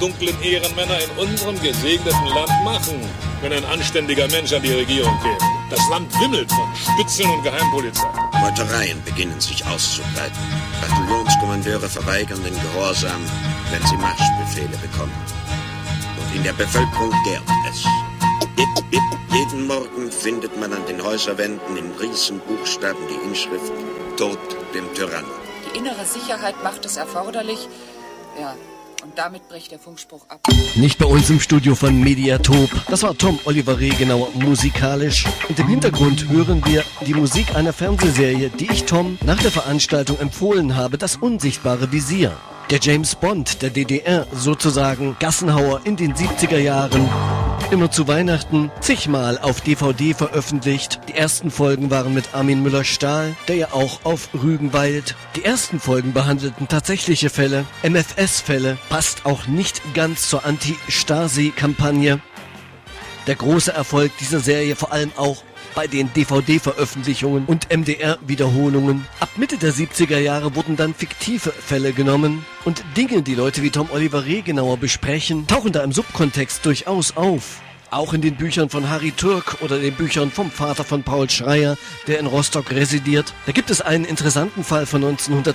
dunklen Ehrenmänner in unserem gesegneten Land machen, wenn ein anständiger Mensch an die Regierung käme? Das Land wimmelt von Spitzeln und Geheimpolizei. Meutereien beginnen sich auszubreiten. Bataillonskommandeure verweigern den Gehorsam, wenn sie Marschbefehle bekommen. Und in der Bevölkerung gärt es. Hip, hip. Jeden Morgen findet man an den Häuserwänden in Riesenbuchstaben die Inschrift Tod dem Tyrannen. Die innere Sicherheit macht es erforderlich. Ja, und damit bricht der Funkspruch ab. Nicht bei uns im Studio von Mediatop. Das war Tom Oliver Regenauer musikalisch. Und im Hintergrund hören wir die Musik einer Fernsehserie, die ich Tom nach der Veranstaltung empfohlen habe, Das unsichtbare Visier. Der James Bond der DDR, sozusagen Gassenhauer in den 70er Jahren. Immer zu Weihnachten zigmal auf DVD veröffentlicht. Die ersten Folgen waren mit Armin Müller-Stahl, der ja auch auf Rügen weilt. Die ersten Folgen behandelten tatsächliche Fälle, MFS-Fälle, passt auch nicht ganz zur Anti-Stasi-Kampagne. Der große Erfolg dieser Serie vor allem auch bei den DVD-Veröffentlichungen und MDR-Wiederholungen. Ab Mitte der 70er Jahre wurden dann fiktive Fälle genommen und Dinge, die Leute wie Tom Oliver Regenauer besprechen, tauchen da im Subkontext durchaus auf. Auch in den Büchern von Harry Türk oder den Büchern vom Vater von Paul Schreier, der in Rostock residiert. Da gibt es einen interessanten Fall von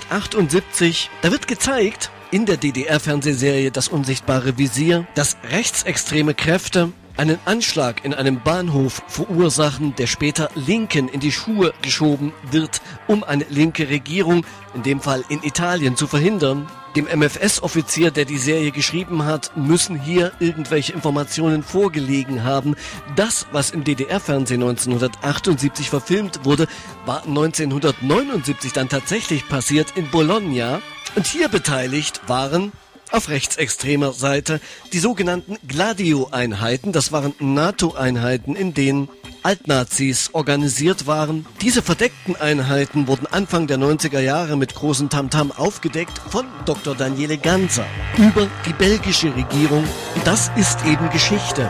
1978. Da wird gezeigt, in der DDR-Fernsehserie Das unsichtbare Visier, dass rechtsextreme Kräfte einen Anschlag in einem Bahnhof verursachen, der später Linken in die Schuhe geschoben wird, um eine linke Regierung, in dem Fall in Italien, zu verhindern. Dem MFS-Offizier, der die Serie geschrieben hat, müssen hier irgendwelche Informationen vorgelegen haben. Das, was im DDR-Fernsehen 1978 verfilmt wurde, war 1979 dann tatsächlich passiert in Bologna. Und hier beteiligt waren auf rechtsextremer Seite die sogenannten Gladio-Einheiten. Das waren NATO-Einheiten, in denen Altnazis organisiert waren. Diese verdeckten Einheiten wurden Anfang der 90er Jahre mit großem Tamtam aufgedeckt von Dr. Daniele Ganser über die belgische Regierung. Und das ist eben Geschichte.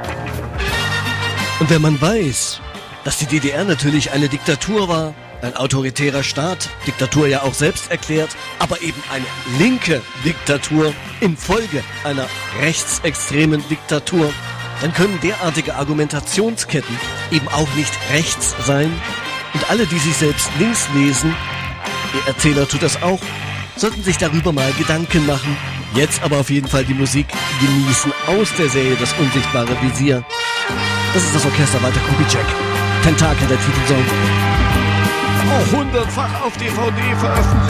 Und wenn man weiß, dass die DDR natürlich eine Diktatur war, ein autoritärer Staat, Diktatur ja auch selbst erklärt, aber eben eine linke Diktatur infolge einer rechtsextremen Diktatur, dann können derartige Argumentationsketten eben auch nicht rechts sein. Und alle, die sich selbst links lesen, der Erzähler tut das auch, sollten sich darüber mal Gedanken machen. Jetzt aber auf jeden Fall die Musik genießen aus der Serie Das unsichtbare Visier. Das ist das Orchester Walter Kubitschek. Tentakel, der Titelsong. Auch 100-fach auf DVD veröffentlicht.